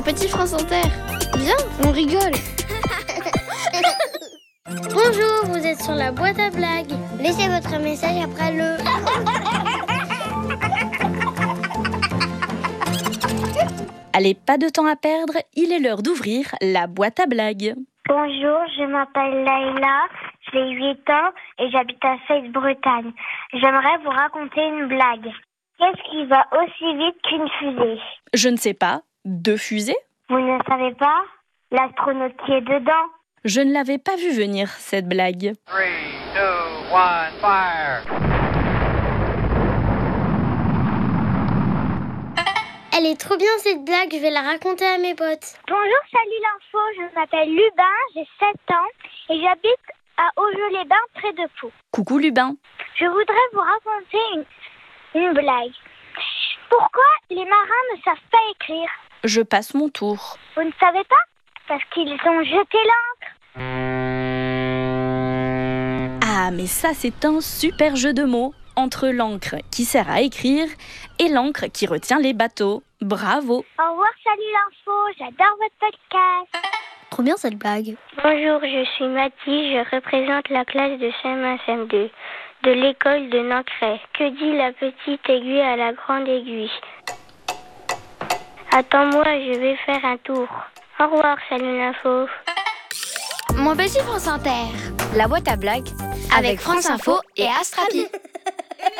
Petit France Inter, viens, on rigole. Bonjour, vous êtes sur la boîte à blagues. Laissez votre message après le... Allez, pas de temps à perdre, il est l'heure d'ouvrir la boîte à blagues. Bonjour, je m'appelle Laïla, j'ai 8 ans et j'habite à Fès-Bretagne. J'aimerais vous raconter une blague. Qu'est-ce qui va aussi vite qu'une fusée? Je ne sais pas, 2 fusées? Vous ne savez pas? L'astronaute qui est dedans. Je ne l'avais pas vu venir, cette blague. 3, 2, 1, fire! Elle est trop bien cette blague, je vais la raconter à mes potes. Bonjour, salut l'info, je m'appelle Lubin, j'ai 7 ans et j'habite à Augeot-les-Bains près de Pau. Coucou Lubin. Je voudrais vous raconter une blague. Pourquoi les marins ne savent pas écrire? Je passe mon tour. Vous ne savez pas? Parce qu'ils ont jeté l'ancre. Ah, mais ça c'est un super jeu de mots entre l'encre qui sert à écrire et l'encre qui retient les bateaux. Bravo! Au revoir, salut l'info, j'adore votre podcast. Trop bien cette blague. Bonjour, je suis Mathie, je représente la classe de CM1 CM2 de l'école de Nancray. Que dit la petite aiguille à la grande aiguille? Attends-moi, je vais faire un tour. Au revoir, salut l'info. Mon petit France Inter, La boîte à blagues avec France Info et Astrapi.